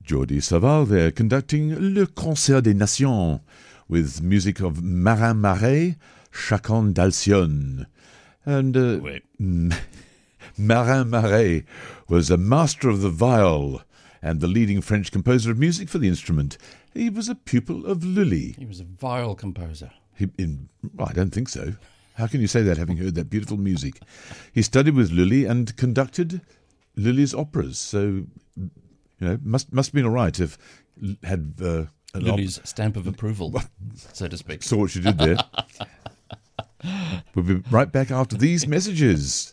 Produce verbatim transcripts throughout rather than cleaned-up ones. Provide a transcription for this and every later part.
Jordi Savall there conducting Le Concert des Nations with music of Marin Marais, Chacun d'Alcyone. And uh, Wait. Marin Marais was a master of the viol and the leading French composer of music for the instrument. He was a pupil of Lully. He was a viol composer. He, in, well, I don't think so. How can you say that, having heard that beautiful music? He studied with Lully and conducted Lully's operas. So, you know, must must have been all right if had uh, Lully's op- stamp of approval, so to speak. Saw what you did there. We'll be right back after these messages.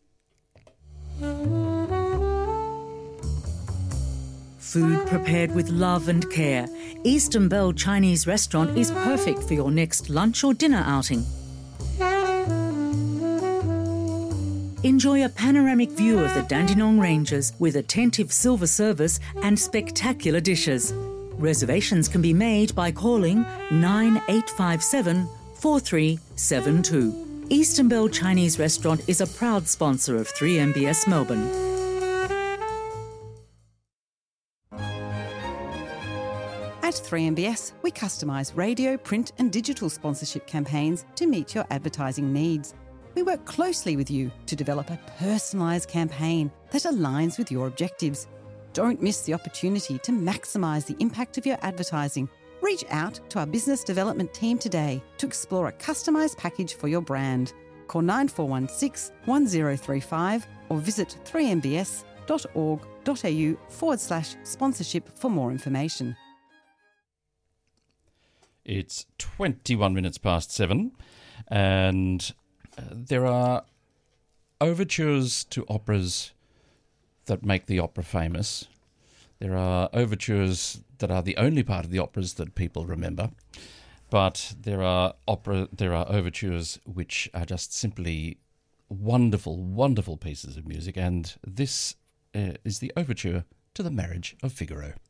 Food prepared with love and care. Eastern Bell Chinese Restaurant is perfect for your next lunch or dinner outing. Enjoy a panoramic view of the Dandenong Ranges with attentive silver service and spectacular dishes. Reservations can be made by calling nine eight five seven, four three seven two. Eastern Bell Chinese Restaurant is a proud sponsor of three M B S Melbourne. At three M B S, we customise radio, print and digital sponsorship campaigns to meet your advertising needs. We work closely with you to develop a personalised campaign that aligns with your objectives. Don't miss the opportunity to maximise the impact of your advertising. Reach out to our business development team today to explore a customised package for your brand. Call nine four one six, one zero three five or visit three m b s dot org dot a u forward slash sponsorship for more information. It's twenty-one minutes past seven, and uh, there are overtures to operas that make the opera famous. There are overtures that are the only part of the operas that people remember, but there are opera, there are overtures which are just simply wonderful, wonderful pieces of music, and this uh, is the overture to The Marriage of Figaro.